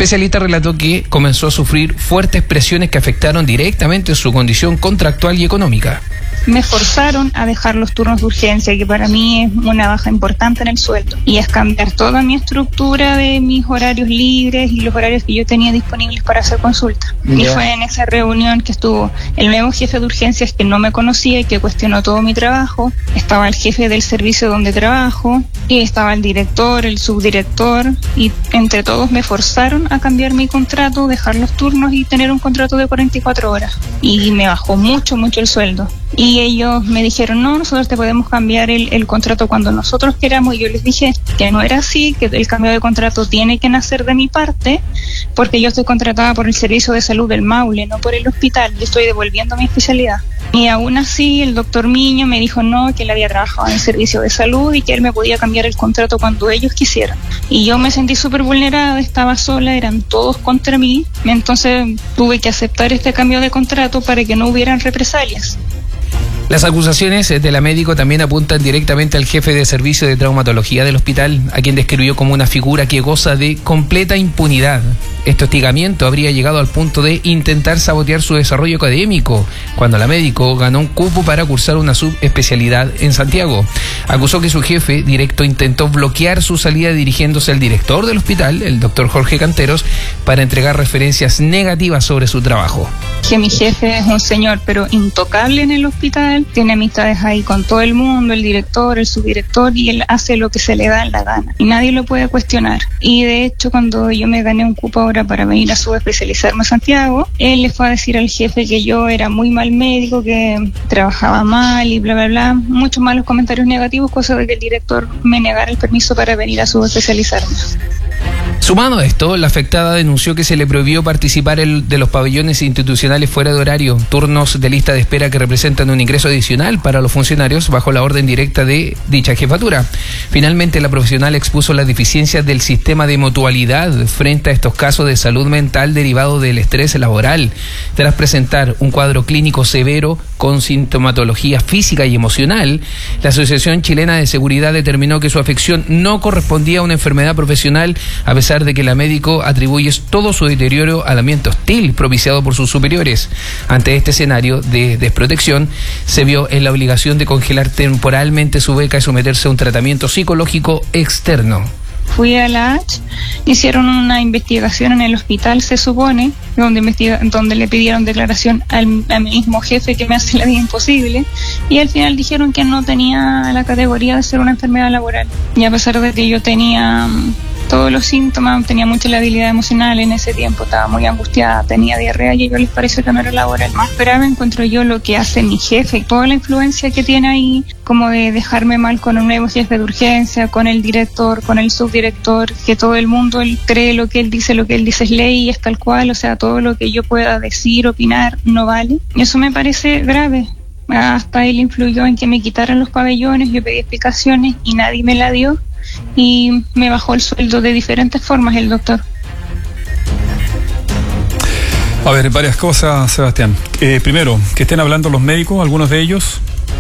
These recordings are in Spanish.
especialista relató que comenzó a sufrir fuertes presiones que afectaron directamente su condición contractual y económica. Me forzaron a dejar los turnos de urgencia, que para mí es una baja importante en el sueldo, y es cambiar toda mi estructura de mis horarios libres y los horarios que yo tenía disponibles para hacer consulta. Y fue en esa reunión que estuvo el nuevo jefe de urgencias, que no me conocía y que cuestionó todo mi trabajo. Estaba el jefe del servicio donde trabajo, y estaba el director, el subdirector, y entre todos me forzaron a cambiar mi contrato, dejar los turnos y tener un contrato de 44 horas. Y me bajó mucho el sueldo. Y ellos me dijeron, no, nosotros te podemos cambiar el contrato cuando nosotros queramos. Y yo les dije que no era así, que el cambio de contrato tiene que nacer de mi parte, porque yo estoy contratada por el Servicio de Salud del Maule, no por el hospital. Yo estoy devolviendo mi especialidad. Y aún así el doctor Miño me dijo no, que él había trabajado en el Servicio de Salud y que él me podía cambiar el contrato cuando ellos quisieran. Y yo me sentí súper vulnerada, estaba sola, eran todos contra mí. Entonces tuve que aceptar este cambio de contrato para que no hubieran represalias. Las acusaciones de la médico también apuntan directamente al jefe de servicio de traumatología del hospital, a quien describió como una figura que goza de completa impunidad. Este hostigamiento habría llegado al punto de intentar sabotear su desarrollo académico, cuando la médico ganó un cupo para cursar una subespecialidad en Santiago. Acusó que su jefe directo intentó bloquear su salida dirigiéndose al director del hospital, el doctor Jorge Canteros, para entregar referencias negativas sobre su trabajo. Que mi jefe es un señor, pero intocable en el hospital, tiene amistades ahí con todo el mundo, el director, el subdirector, y él hace lo que se le da en la gana, y nadie lo puede cuestionar. Y de hecho, cuando yo me gané un cupo ahora para venir a subespecializarme a Santiago, él le fue a decir al jefe que yo era muy mal médico, que trabajaba mal y bla, bla, bla, muchos malos comentarios negativos, cosa de que el director me negara el permiso para venir a subespecializarme. Sumado a esto, la afectada denunció que se le prohibió participar de los pabellones institucionales fuera de horario, turnos de lista de espera que representan un ingreso adicional para los funcionarios bajo la orden directa de dicha jefatura. Finalmente, la profesional expuso las deficiencias del sistema de mutualidad frente a estos casos de salud mental derivado del estrés laboral, tras presentar un cuadro clínico severo con sintomatología física y emocional. La Asociación Chilena de Seguridad determinó que su afección no correspondía a una enfermedad profesional, a pesar de que la médico atribuye todo su deterioro al ambiente hostil propiciado por sus superiores. Ante este escenario de desprotección, se vio en la obligación de congelar temporalmente su beca y someterse a un tratamiento psicológico externo. Fui a la H, hicieron una investigación en el hospital, se supone, donde le pidieron declaración a mi mismo jefe, que me hace la vida imposible, y al final dijeron que no tenía la categoría de ser una enfermedad laboral. Y a pesar de que yo tenía todos los síntomas, tenía mucha labilidad emocional en ese tiempo, estaba muy angustiada, tenía diarrea, y a ellos les pareció que no era laboral. Más grave encuentro yo lo que hace mi jefe, toda la influencia que tiene ahí, como de dejarme mal con un nuevo jefe de urgencia, con el director, con el subdirector, que todo el mundo él cree lo que él dice es ley y es tal cual, o sea, todo lo que yo pueda decir, opinar, no vale. Y eso me parece grave. Hasta él influyó en que me quitaran los pabellones, yo pedí explicaciones y nadie me la dio, y me bajó el sueldo de diferentes formas el doctor. A ver, varias cosas, Sebastián. Primero, que estén hablando los médicos, algunos de ellos,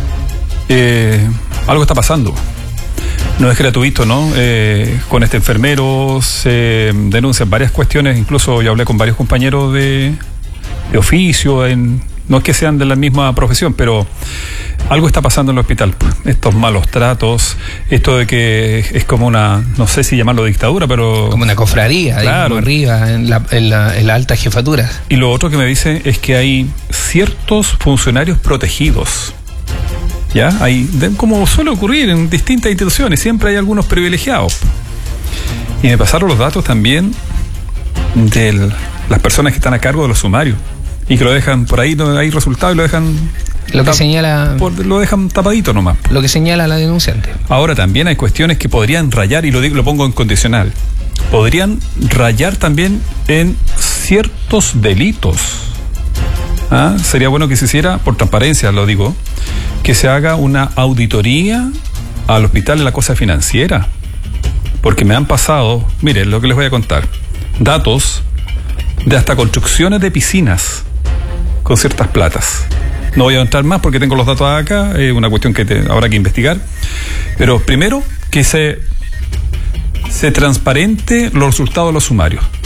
algo está pasando. No es gratuito, ¿no? Con este enfermero se denuncian varias cuestiones, incluso yo hablé con varios compañeros de oficio, no es que sean de la misma profesión, pero algo está pasando en el hospital. Estos malos tratos, esto de que es como una, no sé si llamarlo dictadura, pero... Como una cofradía, claro, ahí arriba, en la alta jefatura. Y lo otro que me dicen es que hay ciertos funcionarios protegidos. ¿Ya? Como suele ocurrir en distintas instituciones, siempre hay algunos privilegiados. Y me pasaron los datos también de las personas que están a cargo de los sumarios y que lo dejan por ahí, no hay resultado y lo dejan... Lo que señala... Lo dejan tapadito nomás. Lo que señala la denunciante. Ahora también hay cuestiones que podrían rayar, y lo pongo en condicional, podrían rayar también en ciertos delitos. Sería bueno que se hiciera, por transparencia lo digo, que se haga una auditoría al hospital en la cosa financiera, porque me han pasado, miren lo que les voy a contar, datos de hasta construcciones de piscinas con ciertas platas. No voy a entrar más porque tengo los datos acá, es una cuestión que habrá que investigar, pero primero que se transparente los resultados de los sumarios.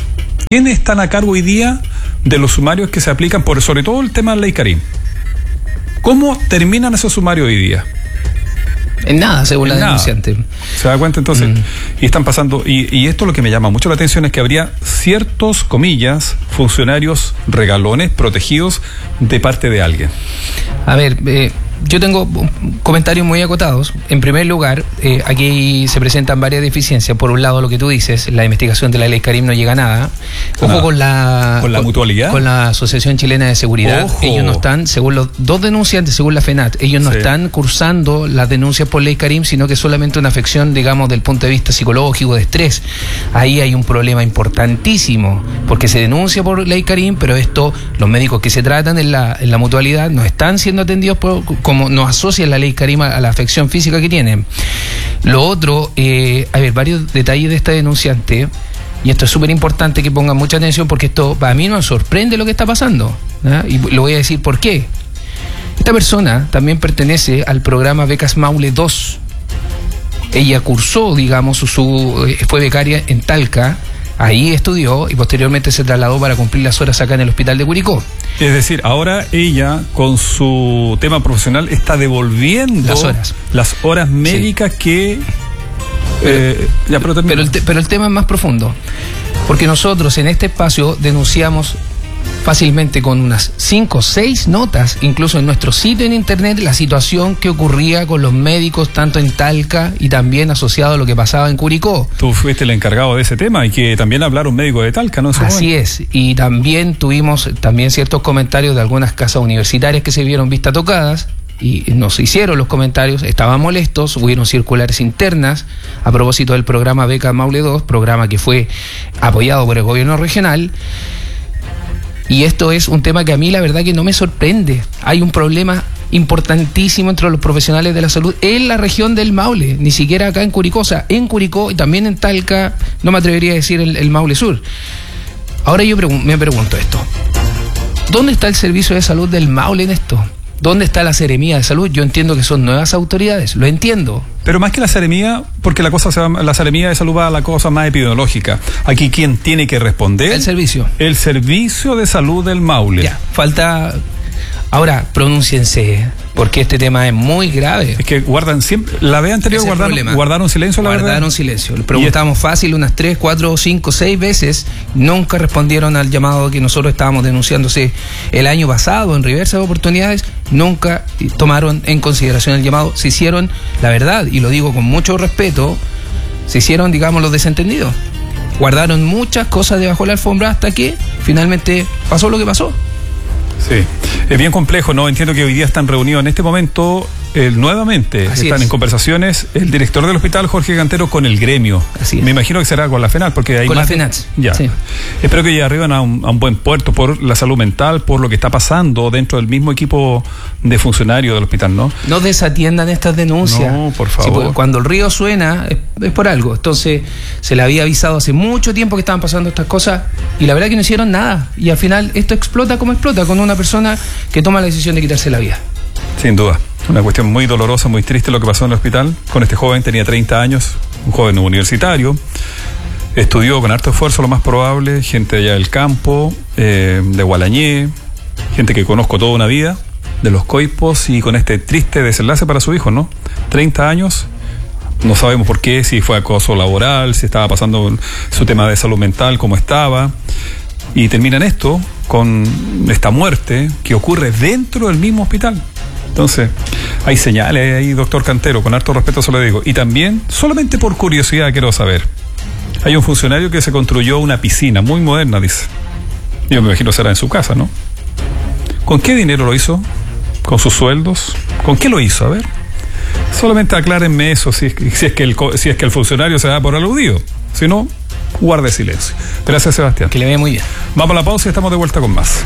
¿Quiénes están a cargo hoy día de los sumarios que se aplican por sobre todo el tema de la Ley Karim? ¿Cómo terminan esos sumarios hoy día? En nada, según la denunciante. ¿Se da cuenta entonces? Y están pasando, y esto lo que me llama mucho la atención es que habría ciertos, comillas, funcionarios regalones protegidos de parte de alguien. A ver, yo tengo comentarios muy acotados. En primer lugar, aquí se presentan varias deficiencias. Por un lado, lo que tú dices, la investigación de la Ley Karim no llega a nada. Ojo con la mutualidad. Con la Asociación Chilena de Seguridad. Ojo. Ellos no están, según los dos denunciantes, según la FENAT, ellos no están cursando las denuncias por Ley Karim, sino que solamente una afección, digamos, del punto de vista psicológico, de estrés. Ahí hay un problema importantísimo, porque se denuncia por Ley Karim, pero los médicos que se tratan en la mutualidad no están siendo atendidos como nos asocia la Ley Karim a la afección física que tienen. Lo otro, hay varios detalles de esta denunciante, y esto es súper importante que pongan mucha atención, porque esto para mí nos sorprende lo que está pasando, ¿no? Y lo voy a decir por qué. Esta persona también pertenece al programa Becas Maule 2. Ella cursó, digamos, fue becaria en Talca. Ahí estudió y posteriormente se trasladó para cumplir las horas acá en el hospital de Curicó. Es decir, ahora ella, con su tema profesional, está devolviendo las horas médicas que... Pero el tema es más profundo. Porque nosotros en este espacio denunciamos fácilmente con unas 5 o 6 notas, incluso en nuestro sitio en internet, la situación que ocurría con los médicos, tanto en Talca y también asociado a lo que pasaba en Curicó. Tú fuiste el encargado de ese tema y que también hablaron médicos de Talca, ¿no? Así es, y también tuvimos ciertos comentarios de algunas casas universitarias que se vieron vistas tocadas, y nos hicieron los comentarios, estaban molestos, hubieron circulares internas a propósito del programa Beca Maule 2, programa que fue apoyado por el gobierno regional. Y esto es un tema que a mí la verdad que no me sorprende. Hay un problema importantísimo entre los profesionales de la salud en la región del Maule, ni siquiera acá en Curicó, o sea, en Curicó y también en Talca, no me atrevería a decir el Maule Sur. Ahora yo me pregunto esto, ¿dónde está el servicio de salud del Maule en esto? ¿Dónde está la Seremía de Salud? Yo entiendo que son nuevas autoridades, lo entiendo. Pero más que la Seremía, porque la Seremía de Salud va a la cosa más epidemiológica. Aquí, ¿quién tiene que responder? El servicio. El Servicio de Salud del Maule. Ya, falta... Ahora, pronúnciense, porque este tema es muy grave. Es que guardan siempre... La vez anterior guardaron silencio, la verdad. Guardaron silencio. Le preguntamos fácil unas 3, 4, 5, 6 veces. Nunca respondieron al llamado que nosotros estábamos denunciándose el año pasado en diversas oportunidades. Nunca tomaron en consideración el llamado. Se hicieron, la verdad, y lo digo con mucho respeto, se hicieron, digamos, los desentendidos. Guardaron muchas cosas debajo de la alfombra hasta que finalmente pasó lo que pasó. Sí, es bien complejo, ¿no? Entiendo que hoy día están reunidos en este momento, nuevamente están en conversaciones el director del hospital, Jorge Cantero, con el gremio. Así es. Me imagino que será con la FENAT, porque hay con más la FENAT. Ya. Sí. Espero que arriben a un buen puerto por la salud mental, por lo que está pasando dentro del mismo equipo de funcionarios del hospital, ¿no? No desatiendan estas denuncias. No, por favor. Sí, cuando el río suena es por algo. Entonces, se le había avisado hace mucho tiempo que estaban pasando estas cosas y la verdad que no hicieron nada. Y al final esto explota como explota, con una persona que toma la decisión de quitarse la vida. Sin duda. Una cuestión muy dolorosa, muy triste lo que pasó en el hospital con este joven. Tenía 30 años, un joven universitario, estudió con harto esfuerzo, lo más probable, gente allá del campo, de Gualañé, gente que conozco toda una vida, de Los Coipos, y con este triste desenlace para su hijo, ¿no? 30 años, no sabemos por qué, si fue acoso laboral, si estaba pasando su tema de salud mental, cómo estaba, y termina en esto, con esta muerte que ocurre dentro del mismo hospital. Entonces, hay señales ahí, doctor Cantero, con harto respeto se lo digo. Y también, solamente por curiosidad quiero saber, hay un funcionario que se construyó una piscina muy moderna, dice. Yo me imagino será en su casa, ¿no? ¿Con qué dinero lo hizo? ¿Con sus sueldos? ¿Con qué lo hizo? A ver. Solamente aclárenme eso, si es que el funcionario se da por aludido. Si no, guarde silencio. Gracias, Sebastián. Que le vea muy bien. Vamos a la pausa y estamos de vuelta con más.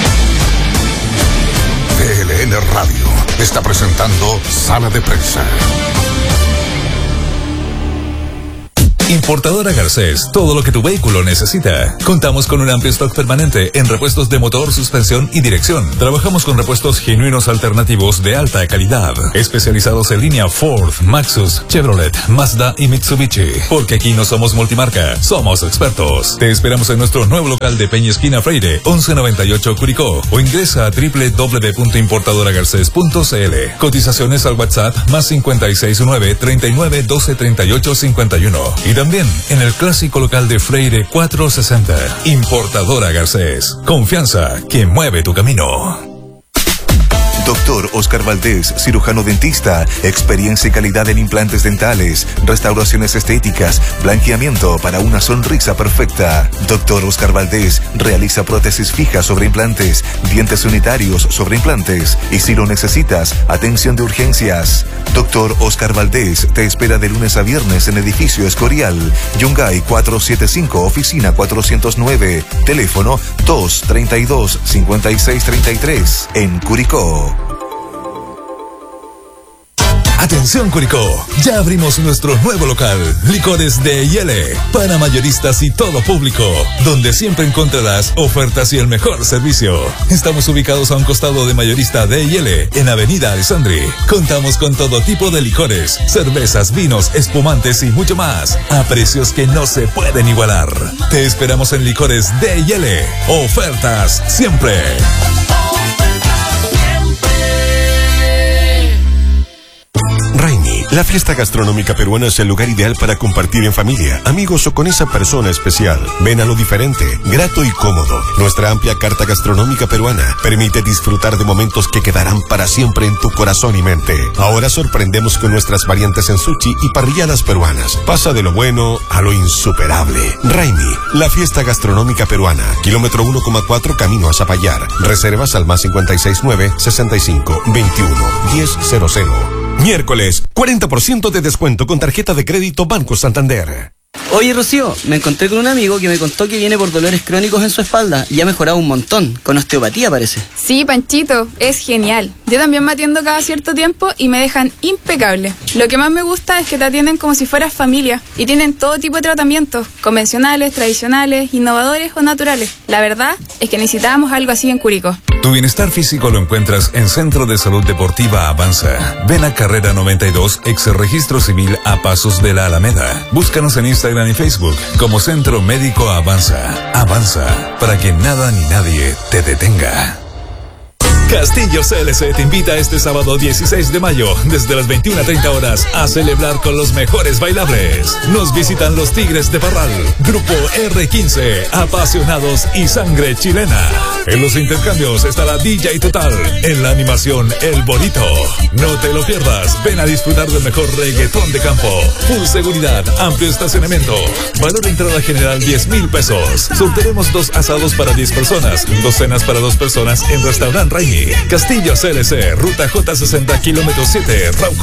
DLN Radio está presentando Sala de Prensa. Importadora Garcés, todo lo que tu vehículo necesita. Contamos con un amplio stock permanente en repuestos de motor, suspensión y dirección. Trabajamos con repuestos genuinos alternativos de alta calidad, especializados en línea Ford, Maxus, Chevrolet, Mazda y Mitsubishi. Porque aquí no somos multimarca, somos expertos. Te esperamos en nuestro nuevo local de Peña Esquina Freire, 1198 Curicó, o ingresa a www.importadoragarces.cl. Cotizaciones al WhatsApp +569 39 12 38 51. Y también en el clásico local de Freire 460. Importadora Garcés. Confianza que mueve tu camino. Doctor Oscar Valdés, cirujano dentista, experiencia y calidad en implantes dentales, restauraciones estéticas, blanqueamiento para una sonrisa perfecta. Doctor Oscar Valdés realiza prótesis fijas sobre implantes, dientes unitarios sobre implantes y si lo necesitas, atención de urgencias. Doctor Oscar Valdés te espera de lunes a viernes en edificio Escorial, Yungay 475, oficina 409, teléfono 232-5633 en Curicó. Atención Curicó, ya abrimos nuestro nuevo local, Licores de Yele, para mayoristas y todo público, donde siempre encontrarás ofertas y el mejor servicio. Estamos ubicados a un costado de mayorista de Yele, en Avenida Alessandri. Contamos con todo tipo de licores, cervezas, vinos, espumantes y mucho más, a precios que no se pueden igualar. Te esperamos en Licores de Yele. Ofertas siempre. Raimi, la fiesta gastronómica peruana es el lugar ideal para compartir en familia, amigos o con esa persona especial. Ven a lo diferente, grato y cómodo. Nuestra amplia carta gastronómica peruana permite disfrutar de momentos que quedarán para siempre en tu corazón y mente. Ahora sorprendemos con nuestras variantes en sushi y parrilladas peruanas. Pasa de lo bueno a lo insuperable. Raimi, la fiesta gastronómica peruana. Kilómetro 1,4 camino a Zapallar. Reservas al +569 65 21 1000. Miércoles, 40% de descuento con tarjeta de crédito Banco Santander. Oye, Rocío, me encontré con un amigo que me contó que viene por dolores crónicos en su espalda y ha mejorado un montón, con osteopatía parece. Sí, Panchito, es genial. Yo también me atiendo cada cierto tiempo y me dejan impecable. Lo que más me gusta es que te atienden como si fueras familia y tienen todo tipo de tratamientos, convencionales, tradicionales, innovadores o naturales. La verdad es que necesitábamos algo así en Curicó. Tu bienestar físico lo encuentras en Centro de Salud Deportiva Avanza. Ven a Carrera 92, ex Registro Civil a pasos de la Alameda. Búscanos en Instagram y Facebook como Centro Médico Avanza. Avanza, para que nada ni nadie te detenga. Castillo CLC te invita este sábado 16 de mayo, desde las 21:30 horas, a celebrar con los mejores bailables. Nos visitan los Tigres de Parral, Grupo R15, apasionados y sangre chilena. En los intercambios estará DJ Total, en la animación El Bonito. No te lo pierdas, ven a disfrutar del mejor reggaetón de campo. Full seguridad, amplio estacionamiento. Valor de entrada general 10,000 pesos. Sortearemos 2 asados para 10 personas, 2 cenas para 2 personas en Restaurant Raimi. Castillo CLC, ruta J60, kilómetro 7, Rauco.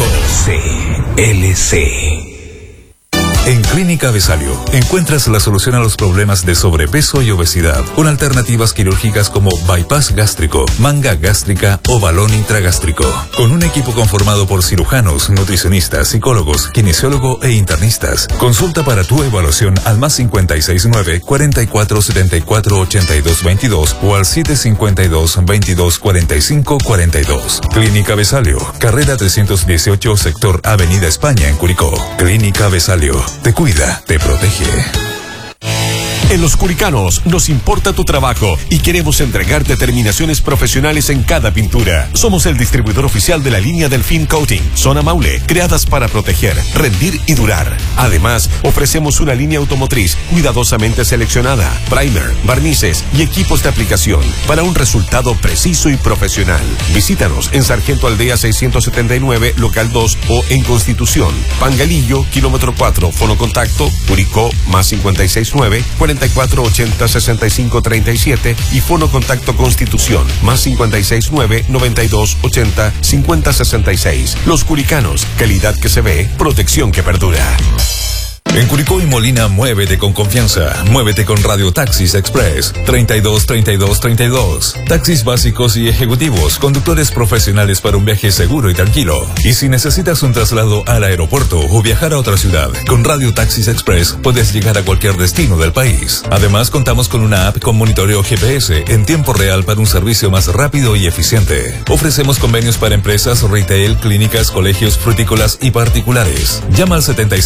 CLC. En Clínica Besalio encuentras la solución a los problemas de sobrepeso y obesidad, con alternativas quirúrgicas como bypass gástrico, manga gástrica o balón intragástrico. Con un equipo conformado por cirujanos, nutricionistas, psicólogos, kinesiólogo e internistas. Consulta para tu evaluación al +569 44 74 82 22 o al 752 22 45 42. Clínica Besalio, carrera 318, sector Avenida España en Curicó. Clínica Besalio. Te cuida, te protege. En Los Curicanos nos importa tu trabajo y queremos entregarte terminaciones profesionales en cada pintura. Somos el distribuidor oficial de la línea Delfín Coating, Zona Maule, creadas para proteger, rendir y durar. Además, ofrecemos una línea automotriz cuidadosamente seleccionada, primer, barnices y equipos de aplicación para un resultado preciso y profesional. Visítanos en Sargento Aldea 679, local 2 o en Constitución, Pangalillo, kilómetro 4, fono contacto, Curicó, +569 4480 6537 y fono contacto Constitución, +569 9280 5066. Los Curicanos, calidad que se ve, protección que perdura. En Curicó y Molina, muévete con confianza. Muévete con Radio Taxis Express 323232. Taxis básicos y ejecutivos, conductores profesionales para un viaje seguro y tranquilo. Y si necesitas un traslado al aeropuerto o viajar a otra ciudad, con Radio Taxis Express puedes llegar a cualquier destino del país. Además, contamos con una app con monitoreo GPS en tiempo real para un servicio más rápido y eficiente. Ofrecemos convenios para empresas, retail, clínicas, colegios, frutícolas y particulares. Llama al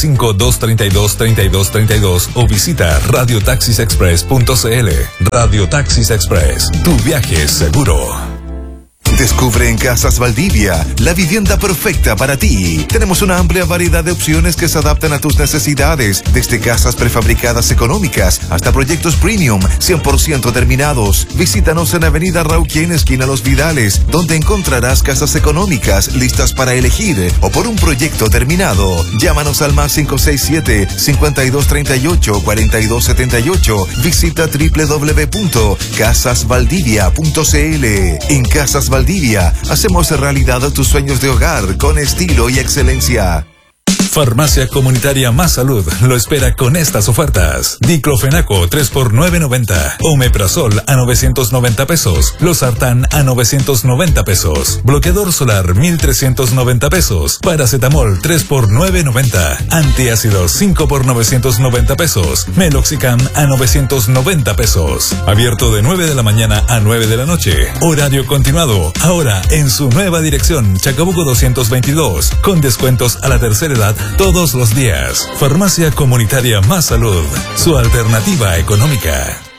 75-232-3232 o visita radiotaxisexpress.cl. Radio Taxis Express, tu viaje es seguro. Descubre en Casas Valdivia la vivienda perfecta para ti. Tenemos una amplia variedad de opciones que se adaptan a tus necesidades, desde casas prefabricadas económicas hasta proyectos premium 100% terminados. Visítanos en Avenida Rauquien, esquina Los Vidales, donde encontrarás casas económicas listas para elegir o por un proyecto terminado. Llámanos al más 567-5238-4278. Visita www.casasvaldivia.cl. En Casas Valdivia hacemos realidad tus sueños de hogar con estilo y excelencia. Farmacia Comunitaria Más Salud lo espera con estas ofertas. Diclofenaco 3 por $9.90. Omeprazol a $990. Losartán a $990. Bloqueador solar $1,390. Paracetamol 3 por $9.90. Antiácidos 5 por $990. Meloxicam a $990. Abierto de 9 de la mañana a 9 de la noche. Horario continuado. Ahora en su nueva dirección, Chacabuco 222. Con descuentos a la tercera edad todos los días. Farmacia Comunitaria Más Salud, su alternativa económica.